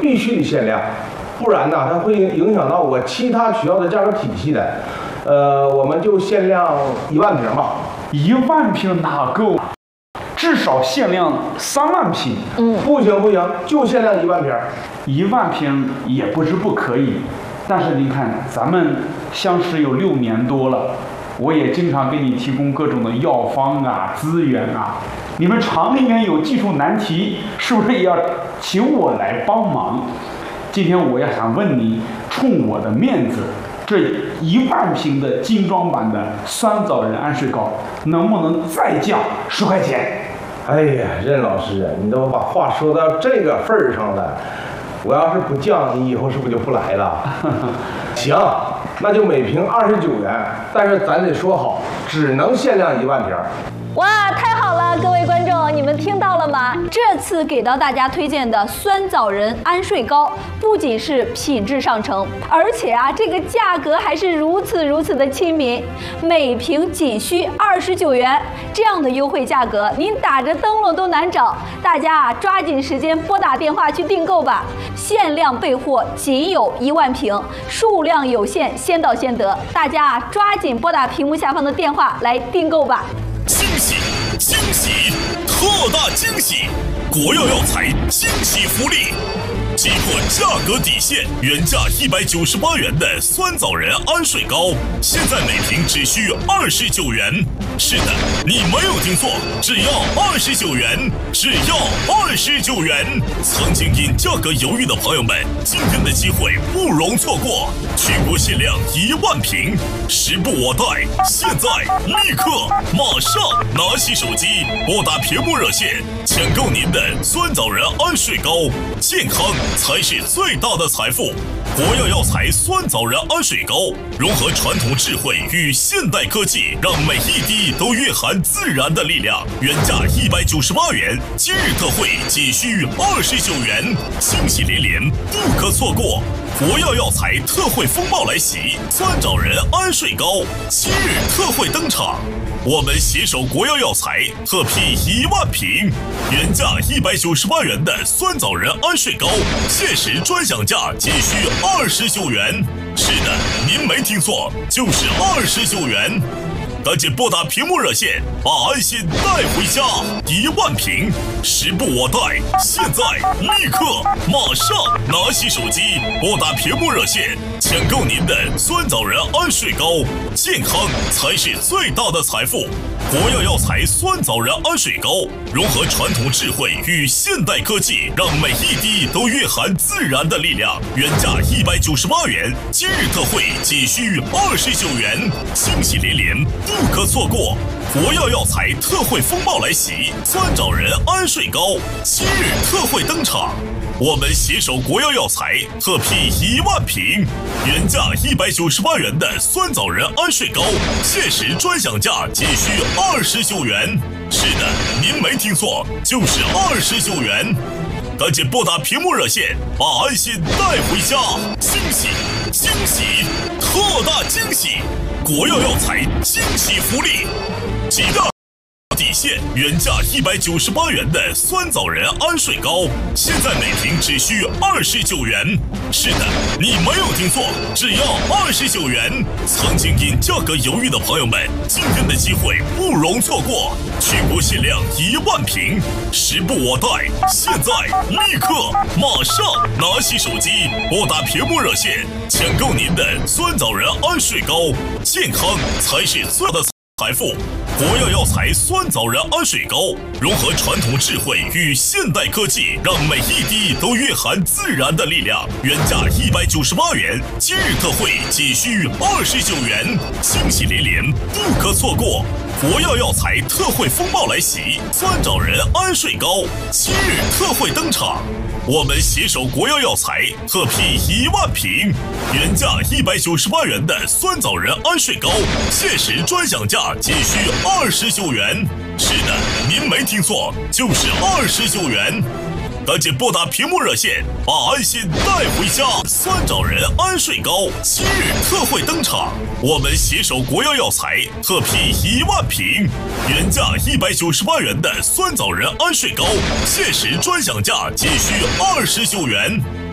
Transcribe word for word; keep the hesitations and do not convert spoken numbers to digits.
必须得限量，不然呢，它会影响到我其他学校的价格体系的。呃，我们就限量一万瓶吧。 一万瓶哪够？至少限量三万瓶。 嗯，不行不行，就限量一万瓶。 一万瓶也不是不可以，但是您看，咱们相识有六年多了，我也经常给你提供各种的药方啊、资源啊。你们厂里面有技术难题，是不是也要请我来帮忙？今天我也想问你，冲我的面子，这一万瓶的精装版的酸枣仁安睡膏，能不能再降十块钱？ 哎呀，任老师，你都把话说到这个份儿上了，我要是不降，你以后是不是就不来了？行，那就每瓶二十九元，但是咱得说好，只能限量一万瓶。 哇，太好了，各位观众，你们听到了吗？这次给到大家推荐的酸枣仁安睡膏，不仅是品质上乘，而且啊，这个价格还是如此如此的亲民，每瓶仅需二十九元，这样的优惠价格，您打着灯笼都难找。大家啊，抓紧时间拨打电话去订购吧，限量备货，仅有一万瓶，数量有限，先到先得。大家啊，抓紧拨打屏幕下方的电话来订购吧。 惊喜惊喜，特大惊喜！国药药材惊喜福利，击破价格底线，原价一百九十八元的酸枣仁安睡膏，现在每瓶只需二十九元。是的，你没有听错，只要二十九元，只要二十九元。曾经因价格犹豫的朋友们，今天的机会不容错过，全国限量一万瓶，时不我待，现在立刻马上拿起手机，拨打屏幕热线，抢购您的酸枣仁安睡膏。健康才是最大的财富。国药药材酸枣仁安睡膏，融合传统智慧与现代科技，让每一滴都蕴含自然的力量。原价一百九十八元，今日特惠仅需二十九元，惊喜连连，不可错过。国药药材特惠风暴来袭，酸枣仁安睡膏今日特惠登场。我们携手国药药材特批一万瓶，原价一百九十八元的酸枣仁安睡膏，限时专享价仅需二十九元。是的，您没听错，就是二十九元。赶紧拨打屏幕热线，把安心带回家。一万瓶，时不我待，现在立刻马上拿起手机，拨打屏幕热线，抢购您的酸枣仁安睡膏。健康才是最大的财富。国药药材酸枣仁安睡膏，融合传统智慧与现代科技，让每一滴都蕴含自然的力量。原价一百九十八元，今日特惠仅需二十九元，惊喜连连，不可错过。国药药材特惠风暴来袭，酸枣仁安睡膏今日特惠登场。我们携手国药药材特批一万瓶，原价一百九十八元的酸枣仁安睡膏，限时专享价仅需二十九元。是的，您没听错，就是二十九元。赶紧拨打屏幕热线，把安心带回家。惊喜惊喜，特大惊喜！国药药材惊喜福利，几大底线，原价一百九十八元的酸枣仁安睡膏，现在每瓶只需二十九元。是的，你没有听错，只要二十九元。曾经因价格犹豫的朋友们，今天的机会不容错过，全国限量一万瓶，时不我待，现在立刻马上拿起手机，拨打屏幕热线，抢购您的酸枣仁安睡膏。健康才是最大的财富。国药药材酸枣仁安睡膏，融合传统智慧与现代科技，让每一滴都蕴含自然的力量。原价一百九十八元，今日特惠仅需二十九元，惊喜连连，不可错过。国药药材特惠风暴来袭，酸枣仁安睡膏今日特惠登场。我们携手国药药材特批一万瓶，原价一百九十八元的酸枣仁安睡膏，限时专享价仅需二十九元。是的，您没听错，就是二十九元。赶紧拨打屏幕热线，把安心带回家。酸枣仁安睡膏今日特惠登场，我们携手国药药材特批一万瓶，原价一百九十八元的酸枣仁安睡膏，限时专享价仅需二十九元。